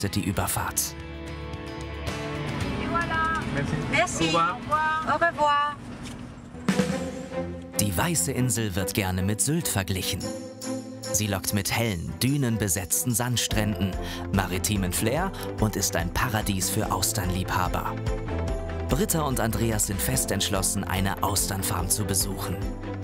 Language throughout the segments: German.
die Überfahrt. Merci. Au revoir. Die weiße Insel wird gerne mit Sylt verglichen. Sie lockt mit hellen, dünenbesetzten Sandstränden, maritimen Flair und ist ein Paradies für Austernliebhaber. Britta und Andreas sind fest entschlossen, eine Austernfarm zu besuchen.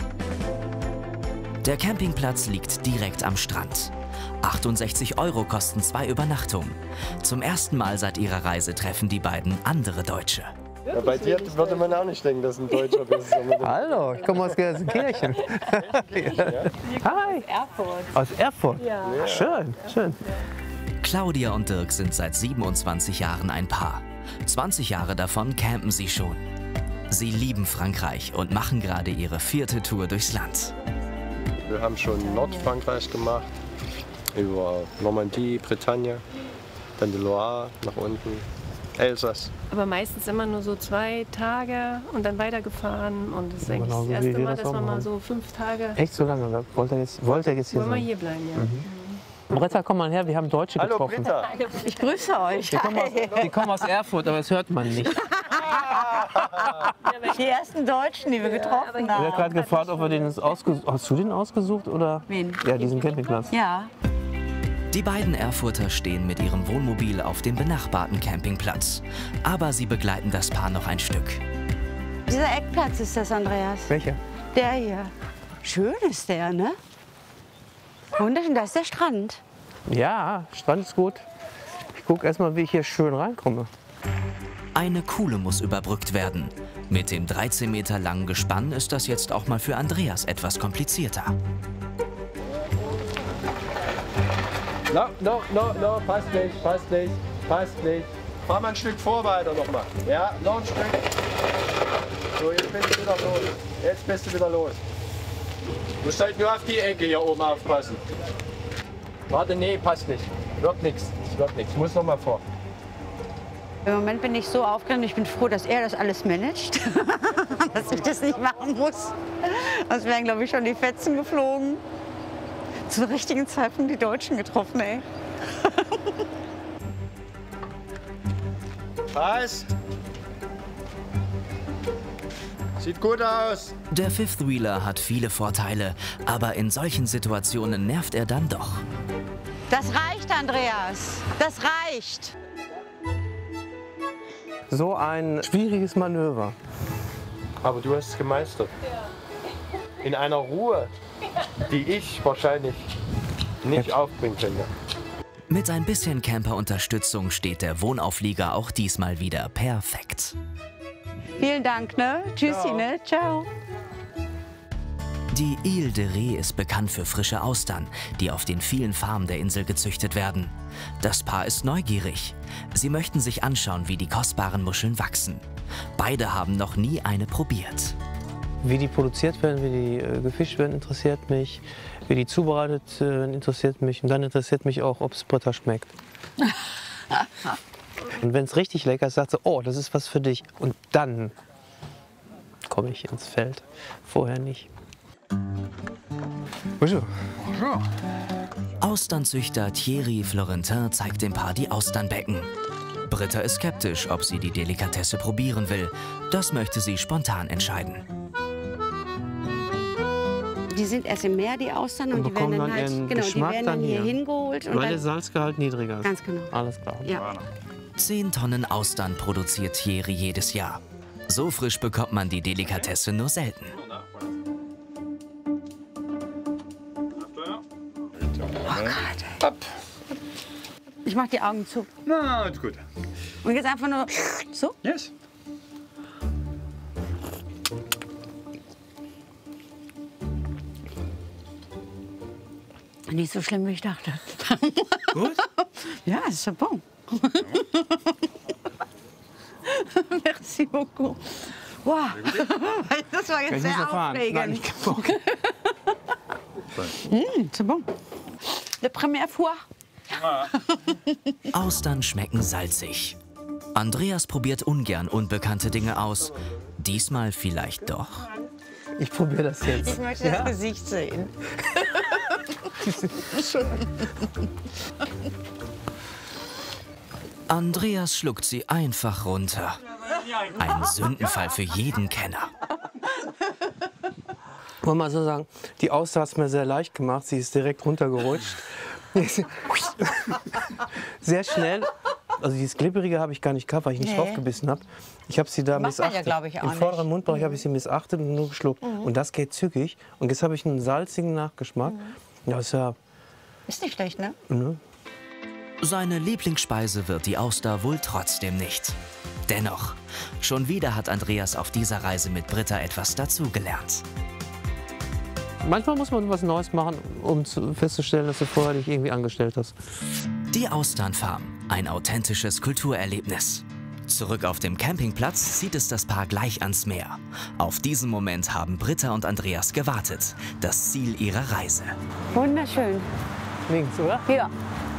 Der Campingplatz liegt direkt am Strand. 68 € kosten 2 Übernachtungen. Zum ersten Mal seit ihrer Reise treffen die beiden andere Deutsche. Ja, bei dir würde man auch nicht denken, dass ein Deutscher bist. Hallo, ich komme aus Gelsenkirchen. Hi. Erfurt. Aus Erfurt? Ja. Ach, schön, schön. Claudia und Dirk sind seit 27 Jahren ein Paar. 20 Jahre davon campen sie schon. Sie lieben Frankreich und machen gerade ihre 4. Tour durchs Land. Wir haben schon Nordfrankreich gemacht, über Normandie, Bretagne, dann die Loire nach unten, Elsass. Aber meistens immer nur so 2 Tage und dann weitergefahren. Und das ist eigentlich Genau so, das wie erste wir Mal, das dass auch wir mal machen. so 5 Tage Echt so lange? Wollt ihr jetzt hier wollen wir sein? hier bleiben, ja. Britta, komm mal her, wir haben Deutsche Hallo getroffen. Britta! Ich grüße euch. Die kommen aus Erfurt, aber das hört man nicht. Die ersten Deutschen, die wir getroffen Ich habe haben. gerade gefragt, ob wir den ausgesucht haben. Hast du den ausgesucht oder? Wen? Ja, diesen Campingplatz. Ja. Die beiden Erfurter stehen mit ihrem Wohnmobil auf dem benachbarten Campingplatz. Aber sie begleiten das Paar noch ein Stück. Dieser Eckplatz ist das, Andreas. Welcher? Der hier. Schön ist der, ne? Wunderschön, da ist der Strand. Ja, Strand ist gut. Ich gucke erstmal, wie ich hier schön reinkomme. Eine Kuhle muss überbrückt werden. Mit dem 13 Meter langen Gespann ist das jetzt auch mal für Andreas etwas komplizierter. No, passt nicht, passt nicht, passt nicht. Fahr mal ein Stück vor weiter nochmal. Ja, noch ein Stück. So, jetzt bist du wieder los. Jetzt bist du wieder los. Du musst halt nur auf die Ecke hier oben aufpassen. Warte, nee, passt nicht. Wird nichts, wird nichts. Muss noch mal vor. Im Moment bin ich so aufgeregt, ich bin froh, dass er das alles managt. Dass ich das nicht machen muss. Sonst wären, glaube ich, schon die Fetzen geflogen. Zum richtigen Zeitpunkt die Deutschen getroffen, ey. Was? Sieht gut aus. Der Fifth Wheeler hat viele Vorteile, aber in solchen Situationen nervt er dann doch. Das reicht, Andreas. Das reicht. So ein schwieriges Manöver. Aber du hast es gemeistert. In einer Ruhe, die ich wahrscheinlich nicht aufbringen könnte. Mit ein bisschen Camper-Unterstützung steht der Wohnauflieger auch diesmal wieder perfekt. Vielen Dank, ne? Tschüssi, ne? Ciao. Die Ile de Ré ist bekannt für frische Austern, die auf den vielen Farmen der Insel gezüchtet werden. Das Paar ist neugierig. Sie möchten sich anschauen, wie die kostbaren Muscheln wachsen. Beide haben noch nie eine probiert. Wie die produziert werden, wie die gefischt werden, interessiert mich. Wie die zubereitet werden, interessiert mich. Und dann interessiert mich auch, ob es Britta schmeckt. Und wenn es richtig lecker ist, sagt sie, oh, das ist was für dich. Und dann komme ich ins Feld. Vorher nicht. Bonjour. Bonjour. Austernzüchter Thierry Florentin zeigt dem Paar die Austernbecken. Britta ist skeptisch, ob sie die Delikatesse probieren will. Das möchte sie spontan entscheiden. Die sind erst im Meer, die Austern, und die werden dann halt, genau, die werden dann hier hingeholt. Und weil der dann, Salzgehalt niedriger ist. ganz genau. Alles klar. Ja. 10 Tonnen Austern produziert Thierry jedes Jahr. So frisch bekommt man die Delikatesse nur selten. Oh Gott. Ich mach die Augen zu. Na, ist gut. Und jetzt einfach nur so. Yes. Nicht so schlimm, wie ich dachte. Gut? Ja, c'est so bon. Merci beaucoup. Wow. Das war jetzt sehr aufregend. C'est bon. La première fois. Austern schmecken salzig. Andreas probiert ungern unbekannte Dinge aus. Diesmal vielleicht doch. Ich probiere das jetzt. Ich möchte das Gesicht sehen. Andreas schluckt sie einfach runter. Ein Sündenfall für jeden Kenner. Wollen wir mal so sagen, die Auster hat es mir sehr leicht gemacht. Sie ist direkt runtergerutscht. Sehr schnell. Also dieses Glibberige habe ich gar nicht gehabt, weil ich nicht draufgebissen habe. Ich habe sie da missachtet. Ja, ich, auch im vorderen Mundbereich habe ich sie missachtet und nur geschluckt. Und das geht zügig. Und jetzt habe ich einen salzigen Nachgeschmack. Das ist ja... Ist nicht schlecht, ne? Seine Lieblingsspeise wird die Auster wohl trotzdem nicht. Dennoch, schon wieder hat Andreas auf dieser Reise mit Britta etwas dazugelernt. Manchmal muss man was Neues machen, um festzustellen, dass du vorher dich irgendwie angestellt hast. Die Austernfarm, ein authentisches Kulturerlebnis. Zurück auf dem Campingplatz zieht es das Paar gleich ans Meer. Auf diesen Moment haben Britta und Andreas gewartet. Das Ziel ihrer Reise. Wunderschön. Links, oder? Ja.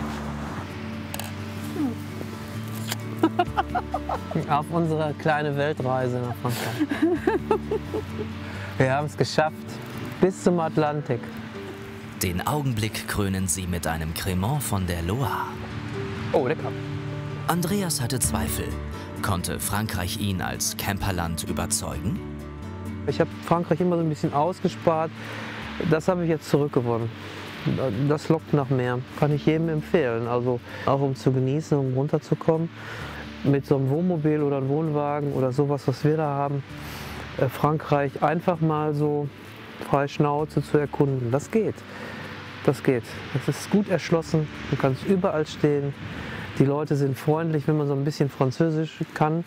Auf unsere kleine Weltreise nach Frankreich. Wir haben es geschafft. Bis zum Atlantik. Den Augenblick krönen sie mit einem Cremant von der Loire. Oh, lecker. Andreas hatte Zweifel. Konnte Frankreich ihn als Camperland überzeugen? Ich habe Frankreich immer so ein bisschen ausgespart. Das habe ich jetzt zurückgewonnen. Das lockt nach mehr. Kann ich jedem empfehlen. Also auch um zu genießen, um runterzukommen. Mit so einem Wohnmobil oder einem Wohnwagen oder sowas, was wir da haben. Frankreich einfach mal so frei Schnauze zu erkunden. Das geht. Das geht. Das ist gut erschlossen. Du kannst überall stehen. Die Leute sind freundlich, wenn man so ein bisschen Französisch kann.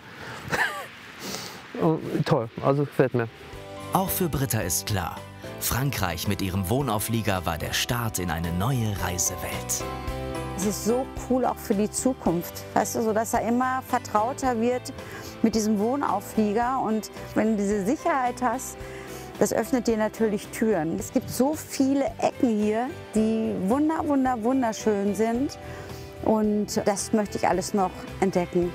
Toll, also gefällt mir. Auch für Britta ist klar, Frankreich mit ihrem Wohnauflieger war der Start in eine neue Reisewelt. Es ist so cool auch für die Zukunft, weißt du, so dass er immer vertrauter wird mit diesem Wohnauflieger. Und wenn du diese Sicherheit hast, das öffnet dir natürlich Türen. Es gibt so viele Ecken hier, die wunderschön sind. Und das möchte ich alles noch entdecken.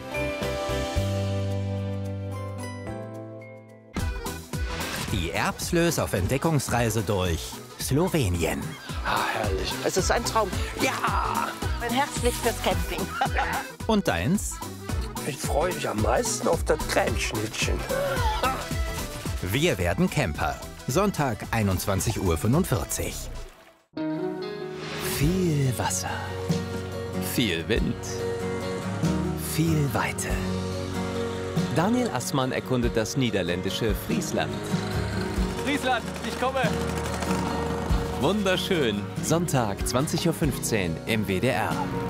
Die Erbslös auf Entdeckungsreise durch Slowenien. Ah, herrlich. Es ist ein Traum. Ja! Mein Herz liegt fürs Camping. Und deins? Ich freue mich am meisten auf das Cremeschnittchen. Wir werden Camper. Sonntag, 21:45 Uhr. Viel Wasser. Viel Wind. Viel Weite. Daniel Assmann erkundet das niederländische Friesland. Friesland, ich komme! Wunderschön. Sonntag, 20:15 Uhr im WDR.